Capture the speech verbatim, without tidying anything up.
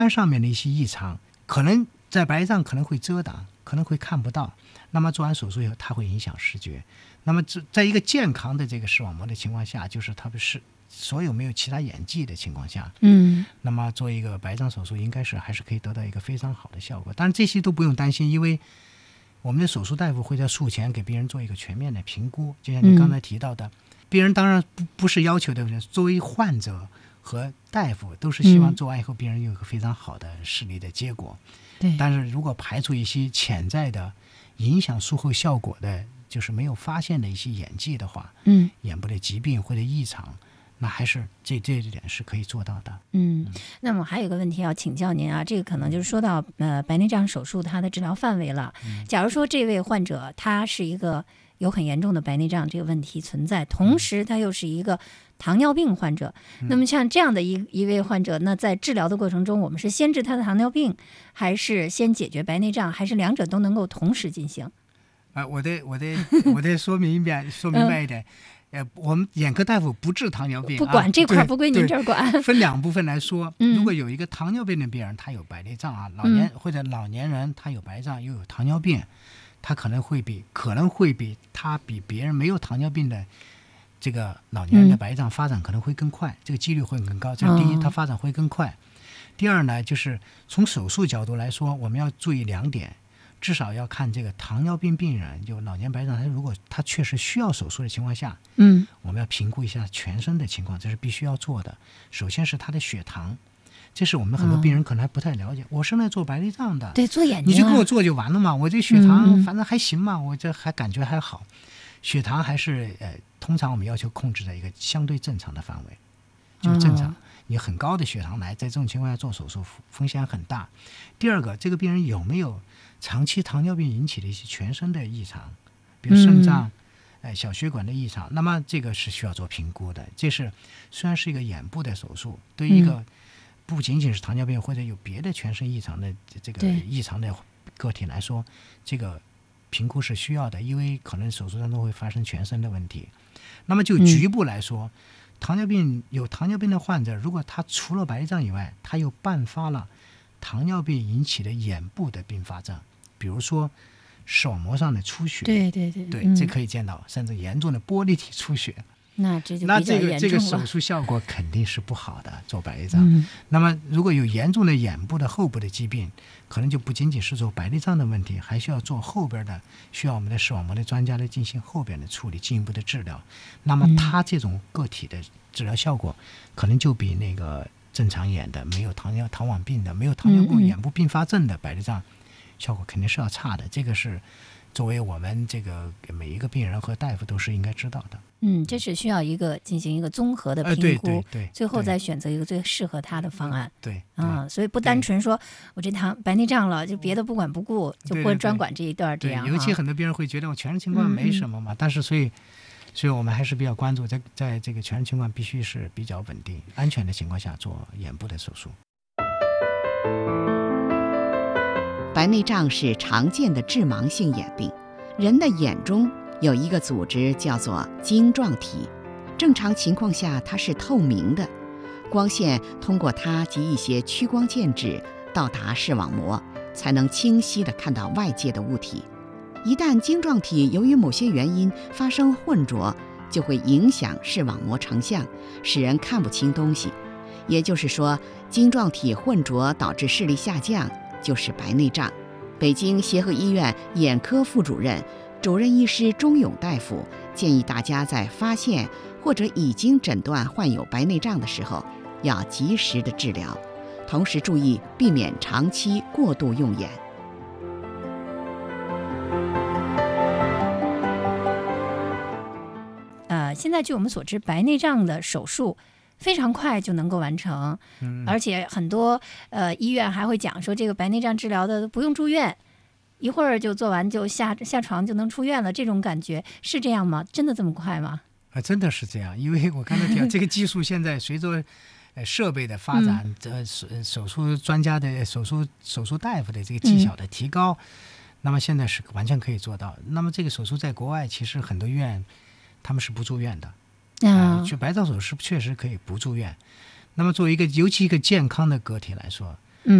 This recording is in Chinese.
上面的一些异常，可能在白内障可能会遮挡，可能会看不到，那么做完手术以后它会影响视觉。那么在一个健康的这个视网膜的情况下，就是它不是所有没有其他眼疾的情况下， 嗯， 那么做一个白内障手术应该是还是可以得到一个非常好的效果。当然这些都不用担心，因为我们的手术大夫会在术前给病人做一个全面的评估，就像你刚才提到的，嗯、病人当然不不是要求的，作为患者和大夫都是希望做完以后病人有一个非常好的视力的结果。 对， 但是如果排除一些潜在的影响术后效果的，就是没有发现的一些眼疾的话， 嗯， 眼部的疾病或者异常，那还是这这一点是可以做到的。 嗯，那么还有一个问题要请教您啊，这个可能就是说到呃白内障手术它的治疗范围了。 嗯、 假如说这位患者他是一个有很严重的白内障这个问题存在，同时他又是一个糖尿病患者， 嗯、 那么像这样的一一位患者，那在治疗的过程中，我们是先治他的糖尿病，还是先解决白内障，还是两者都能够同时进行？ 啊、呃，我得我得我得说明一遍，说明白一点。呃，我们眼科大夫不治糖尿病， 不管、啊、这块不归您这儿管。 分两部分来说， 嗯、 如果有一个糖尿病的病人，他有白内障啊，老年、 嗯、 或者老年人他有白内障又有糖尿病，他可能会比可能会比他比别人没有糖尿病的这个老年人的白内障发展可能会更快，嗯、这个几率会更高。这是第一，他发展会更快。第二呢，就是从手术角度来说，我们要注意两点。至少要看这个糖尿病病人，就老年白内障，他如果他确实需要手术的情况下， 嗯， 我们要评估一下全身的情况，这是必须要做的。首先是他的血糖，这是我们很多病人可能还不太了解。嗯、我是来做白内障的， 对，做眼睛、啊， 你就给我做就完了嘛，我这血糖嗯反正还行嘛，我这还感觉还好。血糖还是呃，通常我们要求控制在一个相对正常的范围，就正常。嗯你很高的血糖来，在这种情况下做手术风险很大。第二个，这个病人有没有长期糖尿病引起的一些全身的异常，比如肾脏、 嗯呃、小血管的异常，那么这个是需要做评估的。这是虽然是一个眼部的手术，对于一个不仅仅是糖尿病或者有别的全身异常的这个异常的个体来说，这个评估是需要的，因为可能手术当中会发生全身的问题。那么就局部来说、嗯糖尿病有糖尿病的患者，如果他除了白内障以外，他又伴发了糖尿病引起的眼部的并发症，比如说视网膜上的出血， 对对对， 对， 嗯、 这可以见到，甚至严重的玻璃体出血。 那这就那这个这个手术效果肯定是不好的，做白内障。 嗯、 那么如果有严重的眼部的后部的疾病，可能就不仅仅是做白内障的问题，还需要做后边的，需要我们的视网膜的专家来进行后边的处理，进一步的治疗。那么他这种个体的治疗效果，可能就比那个正常眼的、没有糖尿糖网病的、没有糖尿病眼部并发症的白内障效果肯定是要差的。这个是作为我们这个每一个病人和大夫都是应该知道的。 嗯，这是需要一个进行一个综合的评估， 呃、对对对， 最后再选择一个最适合他的方案。 对， 啊、嗯，所以不单纯说我这糖白内障了，就别的不管不顾，就或者专管这一段这样。 对，尤其很多病人会觉得我全身情况没什么嘛，嗯、但是所以，所以我们还是比较关注在在这个全身情况必须是比较稳定、安全的情况下做眼部的手术。 白内障是常见的致盲性眼病，人的眼中有一个组织叫做晶状体，正常情况下它是透明的，光线通过它及一些屈光介质到达视网膜，才能清晰地看到外界的物体。一旦晶状体由于某些原因发生混浊，就会影响视网膜成像，使人看不清东西。也就是说，晶状体混浊导致视力下降，就是白内障。北京协和医院眼科副主任、主任医师钟勇大夫建议大家在发现或者已经诊断患有白内障的时候，要及时的治疗，同时注意避免长期过度用眼。 呃，现在据我们所知，白内障的手术非常快就能够完成， 嗯、 而且很多呃医院还会讲说，这个白内障治疗的不用住院，一会儿就做完就下下床就能出院了，这种感觉是这样吗？真的这么快吗？ 啊，真的是这样，因为我刚才提到这个技术现在随着呃设备的发展，这、嗯、手手术专家的手术手术大夫的这个技巧的提高、嗯，那么现在是完全可以做到。那么这个手术在国外其实很多医院他们是不住院的。啊，去白内障手术确实可以不住院。那么作为一个尤其一个健康的个体来说，